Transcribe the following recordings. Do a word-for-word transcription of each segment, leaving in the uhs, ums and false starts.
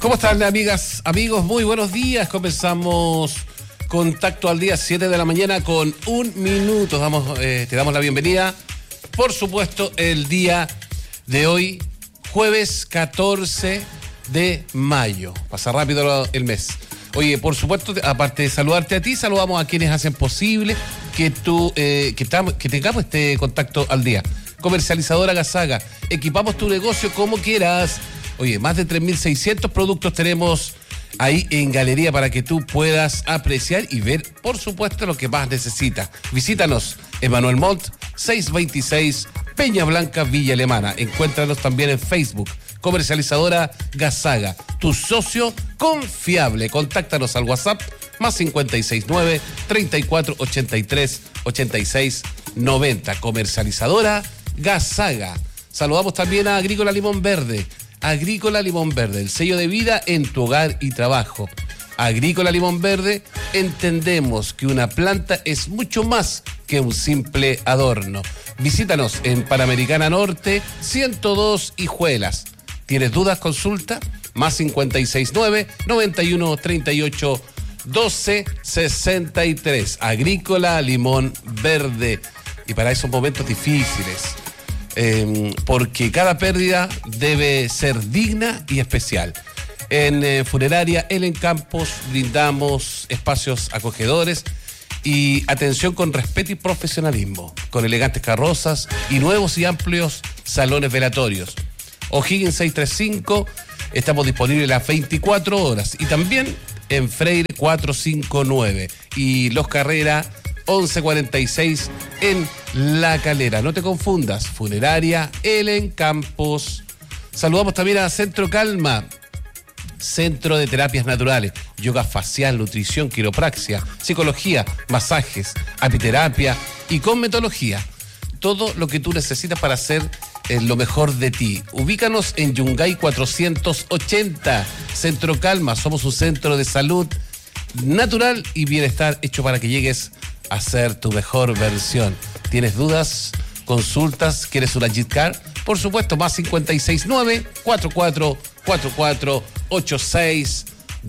¿Cómo están, amigas, amigos? Muy buenos días. Comenzamos Contacto al Día, siete de la mañana con un minuto. Damos, eh, te damos la bienvenida. Por supuesto, el día de hoy, jueves catorce de mayo. Pasa rápido el mes. Oye, por supuesto, aparte de saludarte a ti, saludamos a quienes hacen posible que tú, eh, que, tam, que tengamos este Contacto al Día. Comercializadora Gasaga. Equipamos tu negocio como quieras. Oye, más de tres mil seiscientos productos tenemos ahí en galería para que tú puedas apreciar y ver, por supuesto, lo que más necesitas. Visítanos en Manuel Montt, seiscientos veintiséis, Peña Blanca, Villa Alemana. Encuéntranos también en Facebook. Comercializadora Gasaga, tu socio confiable. Contáctanos al WhatsApp más cincuenta y seis nueve, treinta y cuatro ochenta y tres, ochenta y seis noventa. Comercializadora Gasaga. Saludamos también a Agrícola Limón Verde. Agrícola Limón Verde, el sello de vida en tu hogar y trabajo. Agrícola Limón Verde, entendemos que una planta es mucho más que un simple adorno. Visítanos en Panamericana Norte, ciento dos Hijuelas. ¿Tienes dudas? Consulta más cincuenta y seis nueve, noventa y uno, treinta y ocho, doce, sesenta y tres. Agrícola Limón Verde. Y para esos momentos difíciles, Eh, porque cada pérdida debe ser digna y especial. En eh, Funeraria Elen Campos brindamos espacios acogedores y atención con respeto y profesionalismo, con elegantes carrozas y nuevos y amplios salones velatorios. O'Higgins seiscientos treinta y cinco, estamos disponibles las veinticuatro horas, y también en Freire cuatrocientos cincuenta y nueve y Los Carrera once cuarenta y seis en La Calera. No te confundas, Funeraria Elen Campos. Saludamos también a Centro Calma, centro de terapias naturales, yoga facial, nutrición, quiropraxia, psicología, masajes, apiterapia y cosmetología. Todo lo que tú necesitas para hacer eh, lo mejor de ti. Ubícanos en Yungay cuatrocientos ochenta. Centro Calma, somos un centro de salud natural y bienestar hecho para que llegues a ser tu mejor versión. ¿Tienes dudas? ¿Consultas? ¿Quieres una Jeep Car? Por supuesto, más cincuenta y seis nueve, cuarenta y cuatro cuarenta y cuatro, ochenta y seis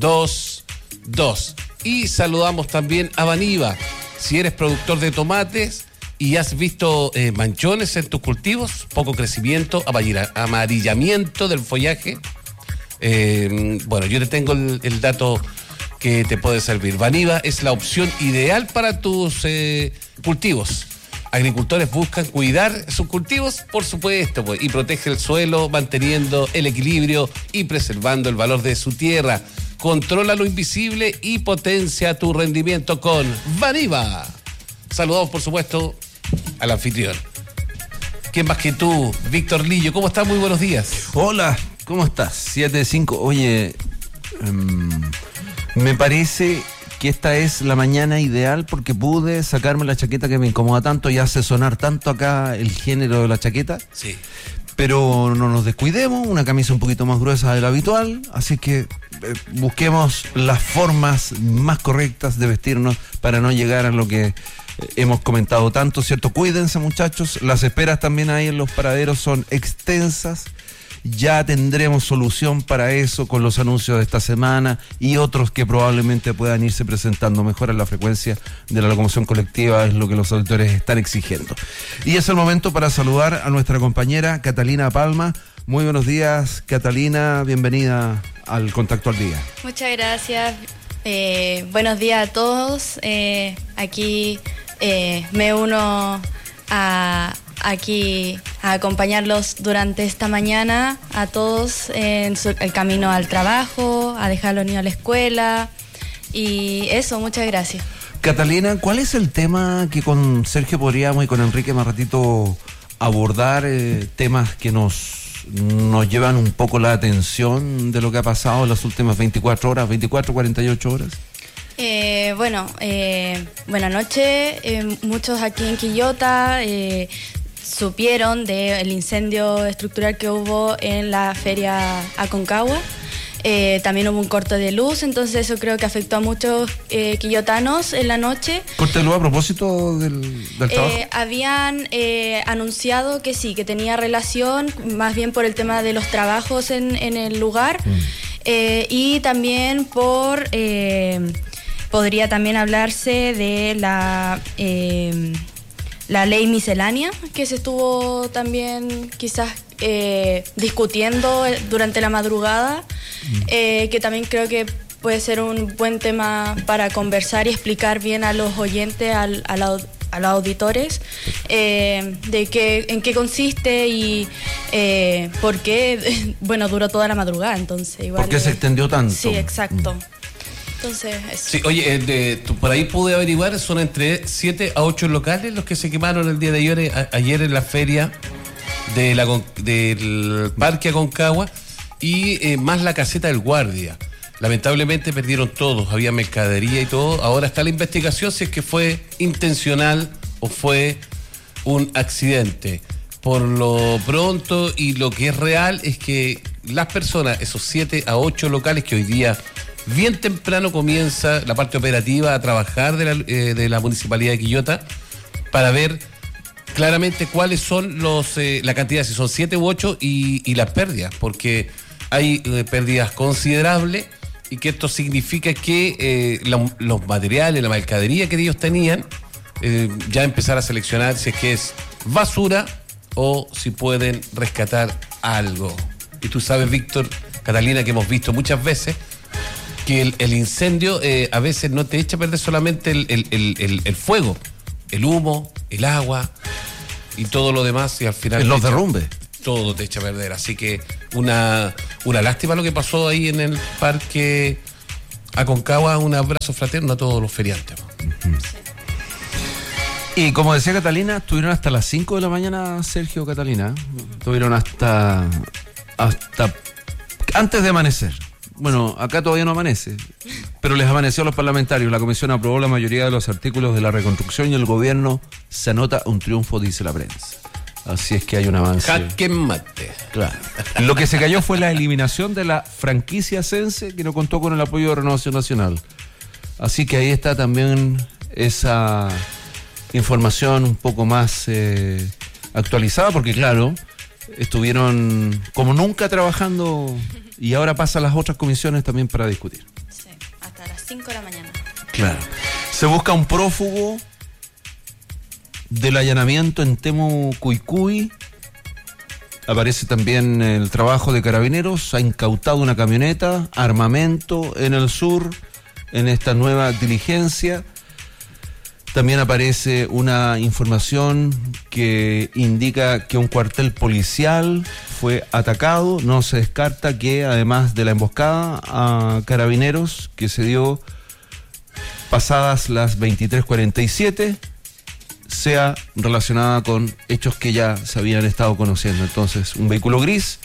veintidós. Y saludamos también a Vaniva. Si eres productor de tomates y has visto eh, manchones en tus cultivos, poco crecimiento, amarillamiento del follaje, eh, bueno, yo te tengo el, el dato que te puede servir. Vaniva es la opción ideal para tus eh, cultivos. Agricultores buscan cuidar sus cultivos, por supuesto, pues, y protege el suelo, manteniendo el equilibrio y preservando el valor de su tierra. Controla lo invisible y potencia tu rendimiento con Vaniva. Saludamos, por supuesto, al anfitrión. ¿Quién más que tú? Víctor Lillo, ¿cómo estás? Muy buenos días. Hola, ¿cómo estás? siete de cinco. Oye, um... me parece que esta es la mañana ideal porque pude sacarme la chaqueta que me incomoda tanto y hace sonar tanto acá el género de la chaqueta. Sí. Pero no nos descuidemos, una camisa un poquito más gruesa de la habitual, así que eh, busquemos las formas más correctas de vestirnos para no llegar a lo que eh, hemos comentado tanto, ¿cierto? Cuídense, muchachos, las esperas también ahí en los paraderos son extensas. Ya tendremos solución para eso con los anuncios de esta semana y otros que probablemente puedan irse presentando. Mejora la frecuencia de la locomoción colectiva, es lo que los auditores están exigiendo. Y es el momento para saludar a nuestra compañera Catalina Palma. Muy buenos días, Catalina, bienvenida al Contacto al Día. Muchas gracias, eh, buenos días a todos. Eh, aquí eh, me uno a... aquí a acompañarlos durante esta mañana a todos en su, el camino al trabajo, a dejar a los niños a la escuela y eso, muchas gracias. Catalina, ¿cuál es el tema que con Sergio podríamos y con Enrique más ratito abordar, eh, temas que nos, nos llevan un poco la atención de lo que ha pasado en las últimas veinticuatro horas, veinticuatro, cuarenta y ocho horas? Eh, bueno, eh, buenas noches, eh, muchos aquí en Quillota eh, supieron del incendio estructural que hubo en la feria Aconcagua. Eh, también hubo un corte de luz, entonces eso creo que afectó a muchos eh, quillotanos en la noche. ¿Corte de luz a propósito del, del trabajo? Eh, habían eh, anunciado que sí, que tenía relación, más bien por el tema de los trabajos en, en el lugar. Mm. eh, y también por, eh, podría también hablarse de la, eh, la ley miscelánea, que se estuvo también quizás eh, discutiendo durante la madrugada, eh, que también creo que puede ser un buen tema para conversar y explicar bien a los oyentes, al, al, a los auditores, eh, de qué, en qué consiste y eh, por qué, bueno, duró toda la madrugada, entonces igual... ¿Por qué se extendió tanto? Sí, exacto. Entonces, eso. Sí, oye, el de, tú, por ahí pude averiguar, son entre siete a ocho locales los que se quemaron el día de ayer, a, ayer en la feria de la, del Parque Aconcagua y eh, más la caseta del guardia. Lamentablemente perdieron todos, había mercadería y todo. Ahora está la investigación si es que fue intencional o fue un accidente. Por lo pronto y lo que es real es que las personas, esos siete a ocho locales que hoy día bien temprano comienza la parte operativa a trabajar de la, eh, de la Municipalidad de Quillota para ver claramente cuáles son los eh, la cantidad, si son siete u ocho y, y las pérdidas, porque hay eh, pérdidas considerables. Y que esto significa que eh, lo, los materiales, la mercadería que ellos tenían, eh, ya empezar a seleccionar si es que es basura o si pueden rescatar algo. Y tú sabes, Víctor, Catalina, que hemos visto muchas veces que el, el incendio eh, a veces no te echa a perder solamente el, el, el, el, el fuego, el humo, el agua y todo lo demás, y al final... En los echa, derrumbes. Todo te echa a perder, así que una, una lástima lo que pasó ahí en el Parque Aconcagua, un abrazo fraterno a todos los feriantes. Uh-huh. Y como decía Catalina, estuvieron hasta las cinco de la mañana, Sergio, Catalina, estuvieron hasta, hasta antes de amanecer. Bueno, acá todavía no amanece, pero les amaneció a los parlamentarios. La comisión aprobó la mayoría de los artículos de la reconstrucción y el gobierno se anota un triunfo, dice la prensa. Así es que hay un avance. Jaque mate. Claro. Lo que se cayó fue la eliminación de la franquicia Sense, que no contó con el apoyo de Renovación Nacional. Así que ahí está también esa información un poco más eh, actualizada, porque claro, estuvieron como nunca trabajando y ahora pasa a las otras comisiones también para discutir. Sí, hasta las cinco de la mañana. Claro. Se busca un prófugo del allanamiento en Temu Cuycuy. Aparece también el trabajo de Carabineros. Ha incautado una camioneta, armamento en el sur, en esta nueva diligencia. También aparece una información que indica que un cuartel policial fue atacado. No se descarta que, además de la emboscada a Carabineros, que se dio pasadas las veintitrés cuarenta y siete, sea relacionada con hechos que ya se habían estado conociendo. Entonces, un vehículo gris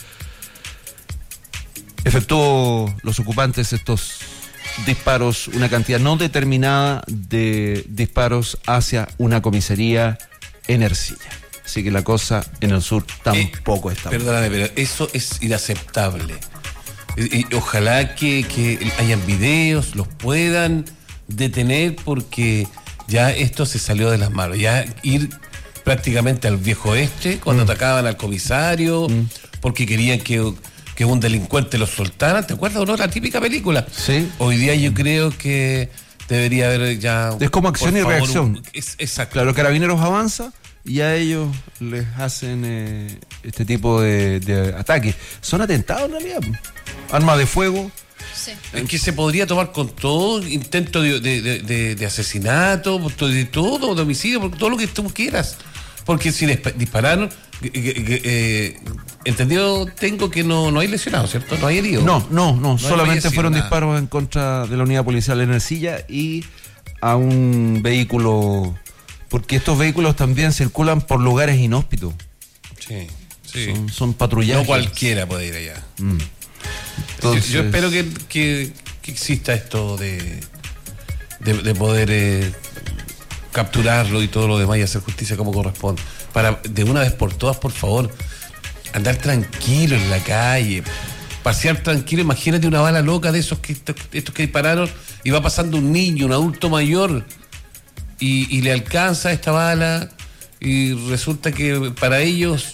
efectuó los ocupantes estos disparos, una cantidad no determinada de disparos hacia una comisaría en Ercilla. Así que la cosa en el sur tampoco eh, está. Perdóname, pero eso es inaceptable. Y, y ojalá que, que hayan videos, los puedan detener, porque ya esto se salió de las manos. Ya ir prácticamente al viejo oeste cuando mm. atacaban al comisario, mm. porque querían que, que un delincuente los soltara. ¿Te acuerdas o no? La típica película. Sí. Hoy día yo creo que debería haber ya... Es como acción y favor, reacción. Un, es, exacto. Claro, Carabineros avanza y a ellos les hacen eh, este tipo de, de ataques. Son atentados en realidad. Armas de fuego. Sí. En que se podría tomar con todo, intento de, de, de, de asesinato, de todo, de homicidio, por todo lo que tú quieras. Porque si dispararon, eh, eh, eh, entendido tengo que no, no hay lesionados, ¿cierto? No hay heridos. No, no, no, no solamente fueron nada. disparos en contra de la unidad policial en Ercilla y a un vehículo, porque estos vehículos también circulan por lugares inhóspitos. Sí, sí. Son, son patrullajes. No cualquiera puede ir allá. Mm. Entonces, yo, yo espero que, que, que exista esto de, de, de poder eh, capturarlo y todo lo demás y hacer justicia como corresponde. Para de una vez por todas, por favor, andar tranquilo en la calle, pasear tranquilo. Imagínate una bala loca de esos que estos que dispararon y va pasando un niño, un adulto mayor y, y le alcanza esta bala y resulta que para ellos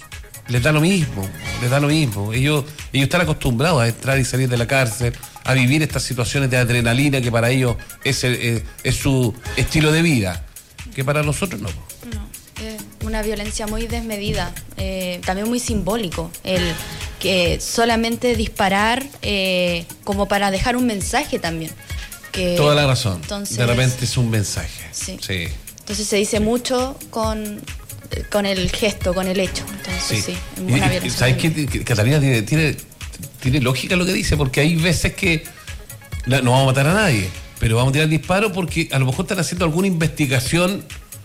les da lo mismo, les da lo mismo. Ellos, ellos están acostumbrados a entrar y salir de la cárcel, a vivir estas situaciones de adrenalina que para ellos es, es, es su estilo de vida, que para nosotros no. No, es una violencia muy desmedida, eh, también muy simbólico, el que solamente disparar eh, como para dejar un mensaje también. Que, Toda la razón, entonces, de repente es un mensaje. Sí. sí. Entonces se dice mucho con, con el gesto, con el hecho. Entonces sí, sí es y, una y, violencia. ¿Sabes qué? Catalina tiene, tiene, tiene lógica lo que dice, porque hay veces que la, no vamos a matar a nadie, pero vamos a tirar disparo porque a lo mejor están haciendo alguna investigación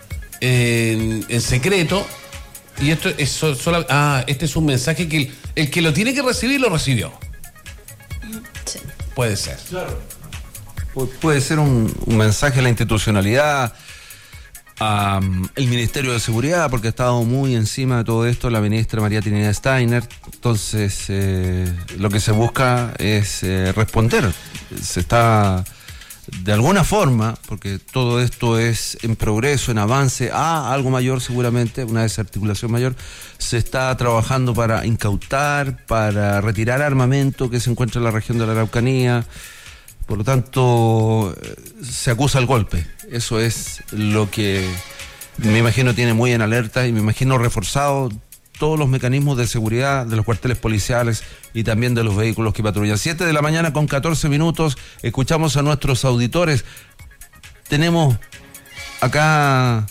en, en secreto y esto es solo, ah, este es un mensaje que el, el que lo tiene que recibir lo recibió. Sí. Puede ser. Claro. Pu- puede ser un, un mensaje a la institucionalidad, Um, el Ministerio de Seguridad, porque ha estado muy encima de todo esto la ministra María Trinidad Steiner. Entonces, eh, lo que se busca es eh, responder. Se está, de alguna forma, porque todo esto es en progreso, en avance, a algo mayor seguramente, una desarticulación mayor, se está trabajando para incautar, para retirar armamento que se encuentra en la región de la Araucanía. Por lo tanto, se acusa el golpe. Eso es lo que me imagino tiene muy en alerta y me imagino reforzado todos los mecanismos de seguridad de los cuarteles policiales y también de los vehículos que patrullan. Siete de la mañana con catorce minutos, escuchamos a nuestros auditores. Tenemos acá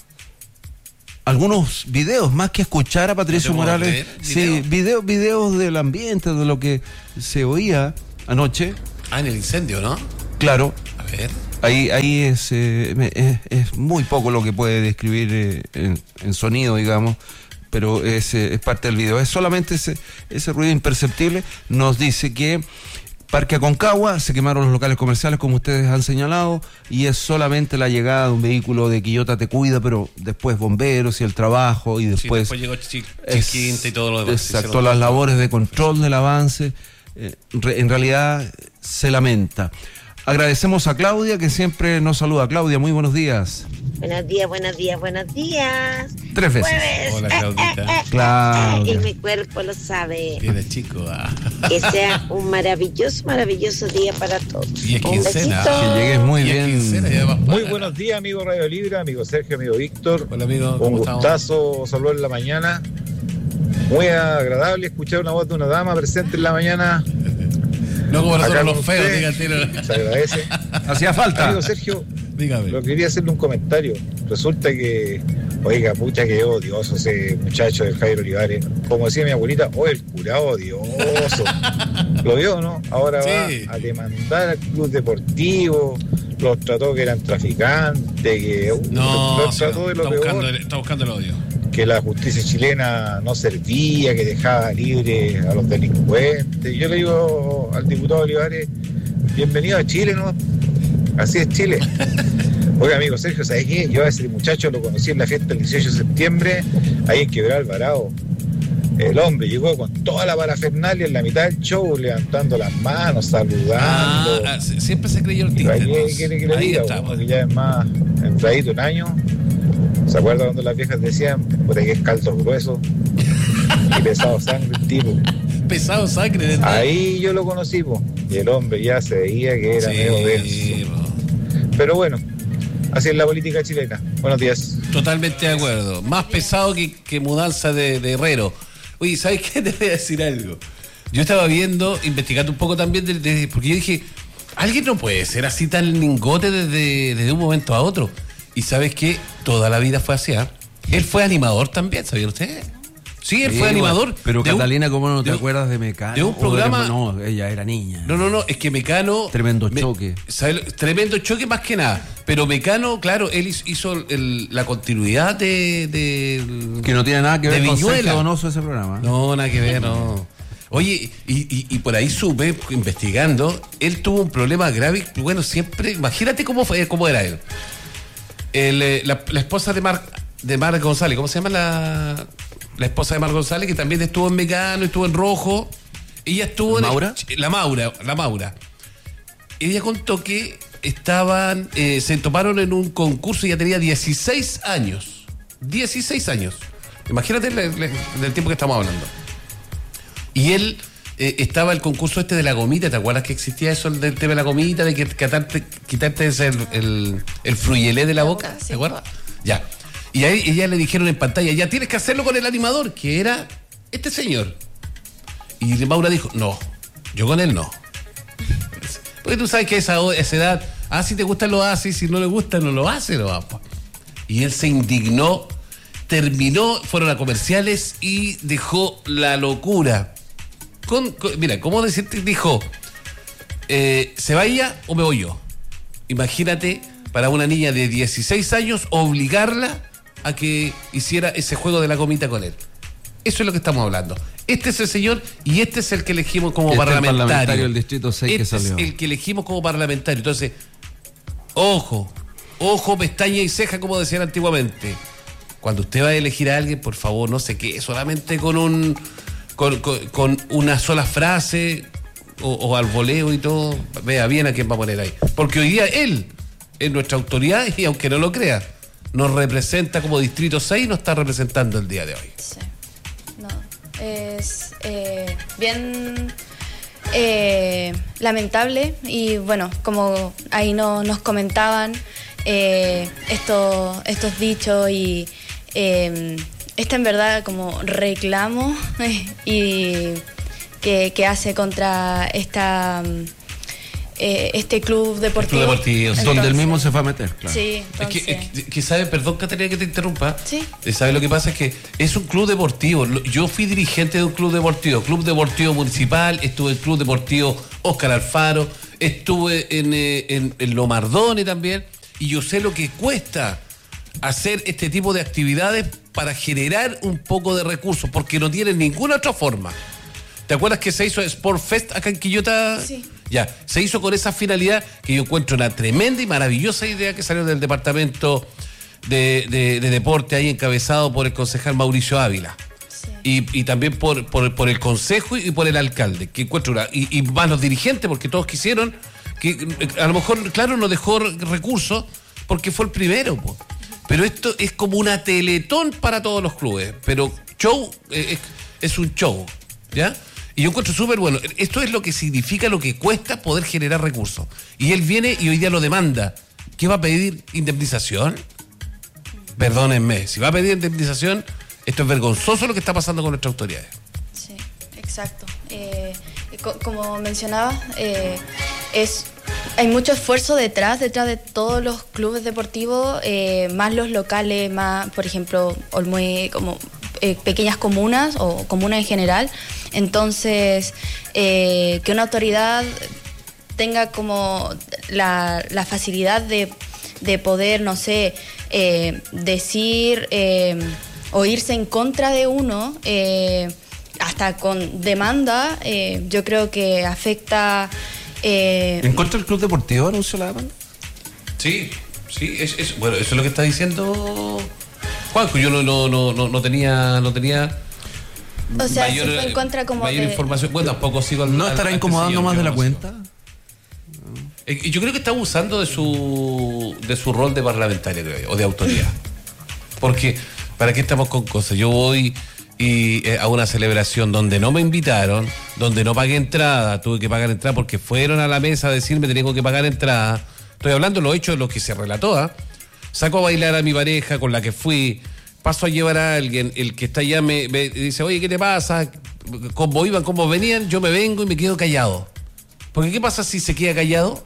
algunos videos, más que escuchar a Patricio Morales. Sí, videos, videos del ambiente, de lo que se oía anoche. Ah, en el incendio, ¿no? Claro. A ver. Ahí, ahí es, eh, es, es muy poco lo que puede describir eh, en, en sonido, digamos, pero es, eh, es parte del video. Es solamente ese, ese ruido imperceptible. Nos dice que Parque Aconcagua, se quemaron los locales comerciales, como ustedes han señalado, y es solamente la llegada de un vehículo de Quillota Te Cuida, pero después bomberos y el trabajo, y después... Sí, después llegó Chiquinta y todo lo demás. Exacto, las labores de control del avance, eh, re, en realidad se lamenta. Agradecemos a Claudia, que siempre nos saluda. Claudia, muy buenos días. Buenos días, buenos días, buenos días. Tres veces. Jueves. Hola, Claudita. Eh, eh, eh, Claudia. Y mi cuerpo lo sabe. Tiene chico. Ah. Que sea un maravilloso, maravilloso día para todos. Y es Un quincena. besito. Que llegues muy Y es bien. quincena, ya va Muy para. buenos días, amigo Radio Libre, amigo Sergio, amigo Víctor. Hola, amigo. Un ¿Cómo estamos? gustazo saludar en la mañana. Muy agradable escuchar una voz de una dama presente en la mañana. No como nosotros Acá los con feos, usted. diga el tiro. Se agradece. Hacía falta. Amigo Sergio, Dígame. lo quería hacerle un comentario. Resulta que, oiga, pucha, que odioso ese muchacho del Jairo Olivares. Como decía mi abuelita, oh, el curado odioso. Lo vio, ¿no? Ahora Sí. va a demandar al club deportivo. Los trató que eran traficantes, que uh, No, los trató de lo está, buscando peor. el, está buscando el odio. Que la justicia chilena no servía, que dejaba libre a los delincuentes. Yo le digo al diputado Olivares, bienvenido a Chile, ¿no? Así es Chile. Oiga, amigo Sergio, ¿sabes qué? Yo a ese muchacho lo conocí en la fiesta del dieciocho de septiembre, ahí en Quebrado Alvarado. El hombre llegó con toda la parafernalia en la mitad del show, levantando las manos, saludando. Ah, siempre se creyó el Y tinte. ahí entonces. quiere que le Ahí diga, está. uno que ya es más entradito un año. ¿Se acuerda cuando las viejas decían, puta que es caldo grueso y pesado sangre el tipo? Pesado sangre. ¿Verdad? Ahí yo lo conocí, po, y el hombre ya se veía que era Sí, medio denso. po. Pero bueno, así es la política chilena. Buenos días. Totalmente de acuerdo. Más pesado que, que mudanza de, de herrero. Oye, ¿sabes qué? Te voy a decir algo. Yo estaba viendo, investigando un poco también, de, de- porque yo dije, alguien no puede ser así tan lingote desde, desde un momento a otro. Y ¿sabes qué? Toda la vida fue así. ¿Ah? Él fue animador también, ¿sabían ustedes? Sí, él Sí, fue animador. Pero de un- Catalina, ¿cómo no te de un- acuerdas de Mecano? de un O de- programa- no, ella era niña. No, no, no, es que Mecano... Tremendo me- choque. ¿sabe lo- Tremendo choque más que nada. Pero Mecano, claro, él hizo, hizo el- la continuidad de... de Que no tiene nada que ver de con Viñuela. Sergio Donoso ese programa. No, nada que ver, no. Oye, y, y, y por ahí supe, investigando, él tuvo un problema grave. Bueno, siempre, imagínate cómo fue, cómo era él. El, eh, la, la esposa de Mar, de Mar González, ¿cómo se llama la, la esposa de Mar González? Que también estuvo en Mecano, estuvo en Rojo. Ella estuvo en el- ¿Maura? la Maura, la Maura. Ella contó que estaban, eh, se tomaron en un concurso y ya tenía dieciséis años. dieciséis años. Imagínate el, el, el tiempo que estamos hablando. Y él eh, estaba el concurso este de la gomita, ¿te acuerdas que existía eso del tema de la gomita, de que quitarte, quitarte ese, el, el, el fruyelé de la boca? ¿Te acuerdas? Ya. Y ahí ella le dijeron en pantalla, ya tienes que hacerlo con el animador, que era este señor. Y Maura dijo, no, yo con él no. Porque tú sabes que esa, esa edad, ah, si te gusta lo hace, y si no le gusta no lo hace, no va. Y él se indignó, terminó, fueron a comerciales y dejó la locura. Con, con, mira, ¿cómo decirte? Dijo, eh, ¿se va ella o me voy yo? Imagínate, para una niña de dieciséis años, obligarla a que hiciera ese juego de la gomita con él. Eso es lo que estamos hablando. Este es el señor y este es el que elegimos como este parlamentario. El parlamentario del distrito seis este que salió. Es el que elegimos como parlamentario. Entonces, ojo, ojo, pestaña y ceja, como decían antiguamente. Cuando usted va a elegir a alguien, por favor, no se quede solamente con un con, con, con una sola frase o, o al voleo y todo. Vea bien a quién va a poner ahí. Porque hoy día él es nuestra autoridad y aunque no lo crea, nos representa como distrito seis y nos está representando el día de hoy. Sí. No, es eh, bien eh, lamentable y bueno, como ahí no, nos comentaban eh, esto, estos dichos y eh, este en verdad como reclamo y que, que hace contra esta eh, este club deportivo. Club deportivo, entonces, donde él mismo se fue a meter, claro. Sí, entonces... es, que, es que sabe, perdón Caterina que te interrumpa. Sí. ¿Sabe lo que pasa? Es que es un club deportivo. Yo fui dirigente de un club deportivo, Club Deportivo Municipal, estuve en el Club Deportivo Óscar Alfaro, estuve en, en, en Lomardone también, y yo sé lo que cuesta hacer este tipo de actividades para generar un poco de recursos, porque no tienen ninguna otra forma. ¿Te acuerdas que se hizo Sport Fest acá en Quillota? Sí. Ya, se hizo con esa finalidad que yo encuentro una tremenda y maravillosa idea que salió del departamento de, de, de deporte ahí encabezado por el concejal Mauricio Ávila. Sí. Y, y también por, por, por el consejo y por el alcalde, que encuentro una, y, y más los dirigentes, porque todos quisieron, que a lo mejor, claro, no dejó recursos porque fue el primero, po. Pero esto es como una teletón para todos los clubes, pero show eh, es, es un show, ¿ya? Y yo encuentro súper bueno. Esto es lo que significa, lo que cuesta poder generar recursos. Y él viene y hoy día lo demanda. ¿Qué va a pedir? ¿Indemnización? Perdónenme, si va a pedir indemnización, esto es vergonzoso lo que está pasando con nuestras autoridades. Sí, exacto. Eh, co- como mencionaba, eh, es hay mucho esfuerzo detrás, detrás de todos los clubes deportivos, eh, más los locales, más, por ejemplo, Olmué, como eh, pequeñas comunas o comunas en general. Entonces, eh, que una autoridad tenga como la, la facilidad de, de poder, no sé, eh, decir eh, o irse en contra de uno, eh, hasta con demanda, eh, yo creo que afecta... Eh, ¿En contra del club deportivo anunció la demanda? Sí, sí, es, es, bueno, eso es lo que está diciendo Juanjo. Yo no, no, no, no, no tenía, no tenía o sea, mayor, se fue en contra como mayor de... información. Bueno, tampoco sigo al, ¿No al, estará al incomodando señor, más de la no cuenta? Eh, Yo creo que está abusando de su de su rol de parlamentaria, creo yo, o de autoridad. Porque, ¿para qué estamos con cosas? Yo voy y eh, a una celebración donde no me invitaron, donde no pagué entrada, tuve que pagar entrada porque fueron a la mesa a decirme que tengo que pagar entrada. Estoy hablando de los hechos de lo que se relató, ¿eh? Saco a bailar a mi pareja con la que fui, paso a llevar a alguien, el que está allá me, me dice, oye, ¿qué te pasa? ¿Cómo iban, cómo venían? Yo me vengo y me quedo callado. Porque ¿qué pasa si se queda callado?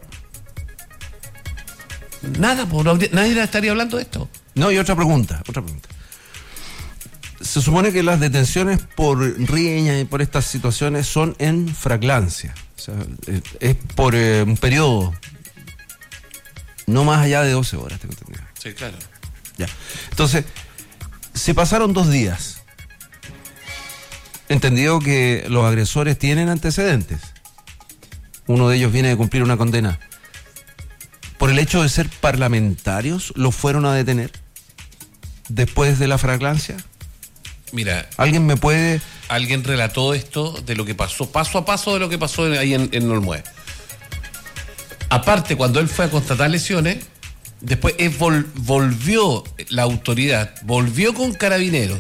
Nada, pues, no habría, nadie estaría hablando de esto. No, y otra pregunta, otra pregunta. Se supone que las detenciones por riña y por estas situaciones son en flagrancia. O sea, es por eh, un periodo no más allá de doce horas, tengo entendido. Sí, claro. Ya. Entonces, se pasaron dos días. Entendido que los agresores tienen antecedentes. Uno de ellos viene de cumplir una condena. ¿Por el hecho de ser parlamentarios los fueron a detener después de la flagrancia? Mira, ¿Alguien me puede...? alguien relató esto de lo que pasó, paso a paso de lo que pasó ahí en, en Olmué. Aparte, cuando él fue a constatar lesiones, después él vol, volvió, la autoridad, volvió con carabineros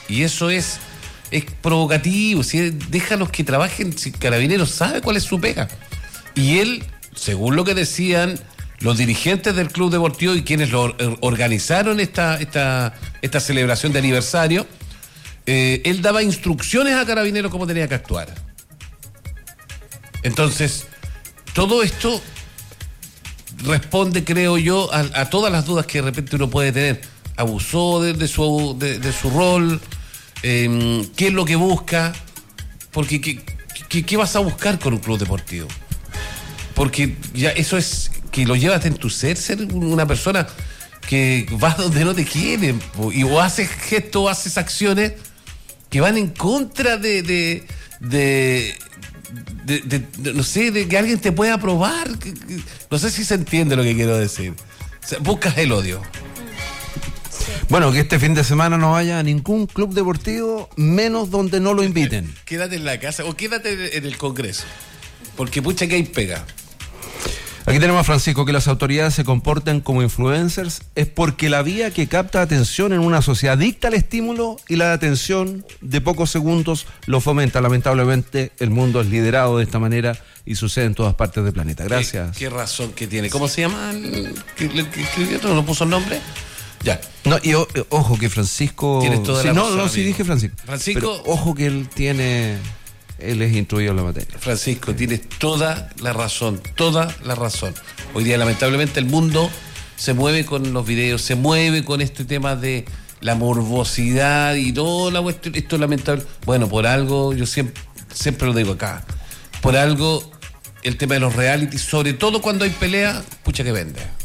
Y eso es, es provocativo. Si déjalos que trabajen, si Carabineros sabe cuál es su pega. Y él, según lo que decían los dirigentes del Club Deportivo y quienes lo organizaron esta, esta, esta celebración de aniversario, eh, él daba instrucciones a Carabineros cómo tenía que actuar. Entonces, todo esto responde, creo yo, a, a todas las dudas que de repente uno puede tener. Abusó de, de, su, de, de su rol, eh, qué es lo que busca, porque ¿qué, qué, qué vas a buscar con un club deportivo? Porque ya eso es que lo llevas en tu ser, ser una persona que vas donde no te quieren, y o haces gestos, o haces acciones que van en contra de de, de, de, de, de no sé, de que alguien te pueda aprobar. No sé si se entiende lo que quiero decir. O sea, buscas el odio. Bueno, que este fin de semana no vaya a ningún club deportivo, menos donde no lo inviten. Quédate en la casa o quédate en el Congreso, porque pucha que hay pega. Aquí tenemos a Francisco, que las autoridades se comportan como influencers es porque la vía que capta atención en una sociedad dicta el estímulo y la atención de pocos segundos lo fomenta. Lamentablemente el mundo es liderado de esta manera y sucede en todas partes del planeta. Gracias. ¿Qué, qué razón que tiene? ¿Cómo se llama? ¿Qué, qué, qué, ¿No no puso el nombre? Ya. No, y o, ojo que Francisco... Tienes toda sí, la no, razón, no, sí amigo. dije Francisco. Francisco... Pero ojo que él tiene... Él es instruido en la materia. Francisco, tienes toda la razón, toda la razón. Hoy día, lamentablemente, el mundo se mueve con los videos, se mueve con este tema de la morbosidad y toda la cuestión. Esto es lamentable. Bueno, por algo, yo siempre, siempre lo digo acá, por algo el tema de los reality, sobre todo cuando hay pelea, pucha que vende.